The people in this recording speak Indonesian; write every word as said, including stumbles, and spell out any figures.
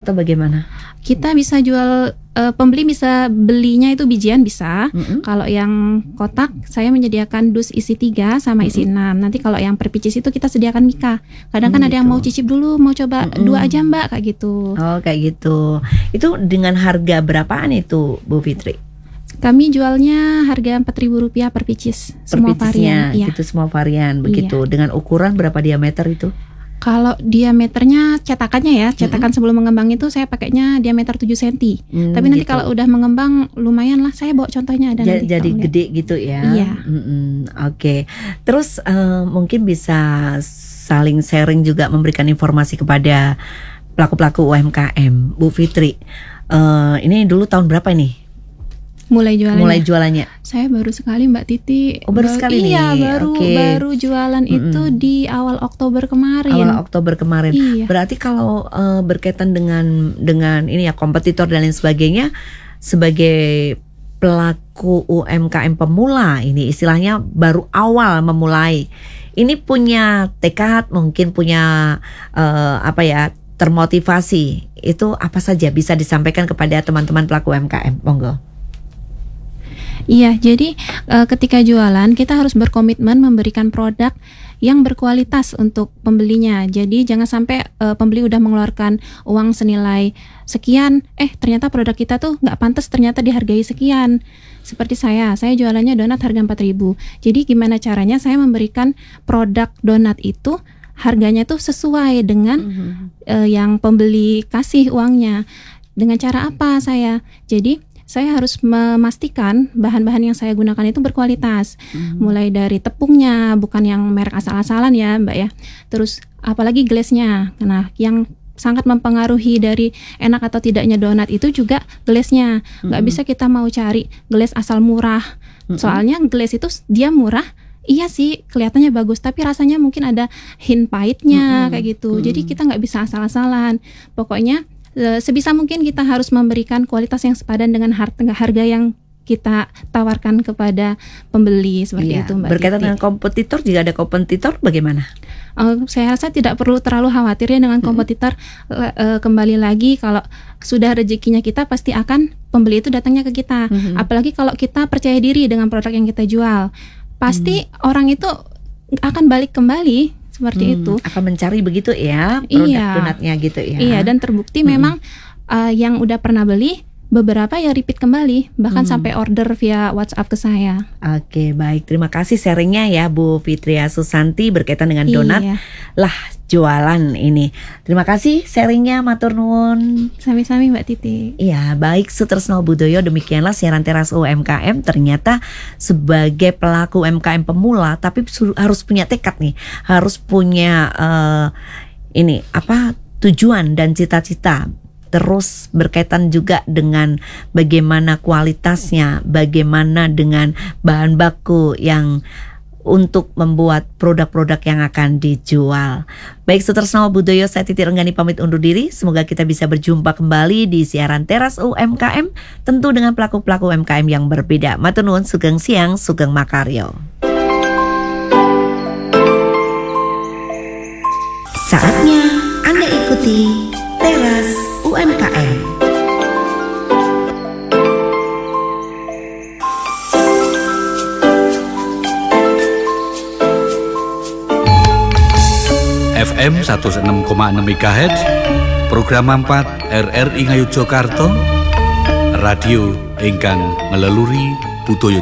atau bagaimana? Kita bisa jual, uh, pembeli bisa belinya itu bijian bisa. Mm-mm. Kalau yang kotak saya menyediakan dus isi tiga sama isi enam. Nanti kalau yang per picis itu kita sediakan mika. Kadang kan Hmm, ada yang gitu. mau cicip dulu, mau coba Mm-mm. dua aja Mbak, kayak gitu. Oh kayak gitu. Itu dengan harga berapaan itu Bu Fitri? Kami jualnya harga empat ribu rupiah per picis. Per Semua picisnya, varian. Iya. gitu semua varian begitu. Dengan ukuran berapa diameter itu? Kalau diameternya cetakannya ya, cetakan sebelum mengembang itu saya pakainya diameter tujuh sentimeter. Hmm, Tapi nanti gitu. kalau udah mengembang lumayan lah, saya bawa contohnya ada Ja- nanti. jadi kalau lihat. gede gitu ya. Iya. Mm-mm, Oke. Terus eh, mungkin bisa saling sharing juga, memberikan informasi kepada pelaku-pelaku U M K M, Bu Fitri. Eh, ini dulu tahun berapa ini? Mulai jualannya. Mulai jualannya. Saya baru sekali Mbak Titi. Oh, baru sekali iya, nih. baru Oke. baru jualan itu di awal Oktober kemarin. Awal Oktober kemarin. Iya. Berarti kalau eh, berkaitan dengan dengan ini ya, kompetitor dan lain sebagainya, sebagai pelaku U M K M pemula ini istilahnya baru awal memulai, ini punya tekad, mungkin punya eh, apa ya, termotivasi, itu apa saja bisa disampaikan kepada teman-teman pelaku U M K M, monggo. Iya, jadi eh, ketika jualan kita harus berkomitmen memberikan produk yang berkualitas untuk pembelinya. Jadi jangan sampai eh, pembeli udah mengeluarkan uang senilai sekian, eh ternyata produk kita tuh nggak pantas, ternyata dihargai sekian. Seperti saya, saya jualannya donat harga empat ribu. Jadi gimana caranya saya memberikan produk donat itu harganya tuh sesuai dengan eh, yang pembeli kasih uangnya. Dengan cara apa saya? Jadi saya harus memastikan bahan-bahan yang saya gunakan itu berkualitas. Hmm. Mulai dari tepungnya, bukan yang merek asal-asalan ya Mbak ya. Terus apalagi glaze-nya. Nah, yang sangat mempengaruhi dari enak atau tidaknya donat itu juga glaze-nya. Nggak Hmm. bisa kita mau cari glaze asal murah. Hmm. Soalnya glaze itu dia murah, iya sih kelihatannya bagus, tapi rasanya mungkin ada hint pahitnya Hmm. kayak gitu. Hmm. Jadi kita nggak bisa asal-asalan. Pokoknya e, sebisa mungkin kita harus memberikan kualitas yang sepadan dengan harga, harga yang kita tawarkan kepada pembeli, seperti Iya. itu Mbak Berkaitan Titi. dengan kompetitor, jika ada kompetitor bagaimana? Uh, saya rasa tidak perlu terlalu khawatir ya dengan kompetitor. Le- uh, kembali lagi kalau sudah rezekinya kita, pasti akan pembeli itu datangnya ke kita. Mhm. Apalagi kalau kita percaya diri dengan produk yang kita jual, pasti orang itu akan balik kembali seperti Hmm, itu. akan mencari begitu ya produk Iya. donatnya gitu ya. Iya, dan terbukti Mhm. memang uh, yang udah pernah beli beberapa ya repeat kembali, bahkan Hmm. sampai order via WhatsApp ke saya. Oke, baik. Terima kasih sharingnya ya Bu Fitria Susanti berkaitan dengan donat Iya. lah jualan ini. Terima kasih sharingnya, matur nuwun. Sami-sami Mbak Titi. Iya, baik Sutresno Budoyo, demikianlah siaran teras U M K M. Ternyata sebagai pelaku U M K M pemula, tapi su- harus punya tekad nih, harus punya eh, ini apa tujuan dan cita-cita. Terus berkaitan juga dengan bagaimana kualitasnya, bagaimana dengan bahan baku yang untuk membuat produk-produk yang akan dijual. Baik Sutresno Budoyo, saya Titi Renggani pamit undur diri. Semoga kita bisa berjumpa kembali di siaran teras U M K M, tentu dengan pelaku-pelaku U M K M yang berbeda. Matur nuwun, sugeng siang, sugeng makaryo. Saatnya Anda ikuti Teras U M K M. F M seratus enam koma enam MHz, program empat R R I Ngayogyakarta, radio ingkang ngeleluri budaya